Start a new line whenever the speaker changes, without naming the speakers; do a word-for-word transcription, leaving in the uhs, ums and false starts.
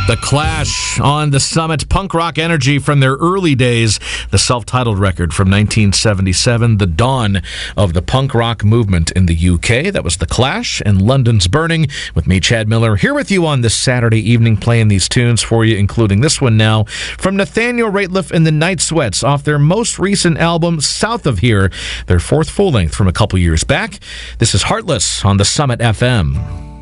The Clash on the Summit, punk rock energy from their early days, the self-titled record from nineteen seventy-seven, the dawn of the punk rock movement in the U K. That was The Clash and London's Burning, with me, Chad Miller, here with you on this Saturday evening, playing these tunes for you, including this one now from Nathaniel Rateliff and the Night Sweats off their most recent album, South of Here, their fourth full-length from a couple years back. This is Heartless on the Summit F M.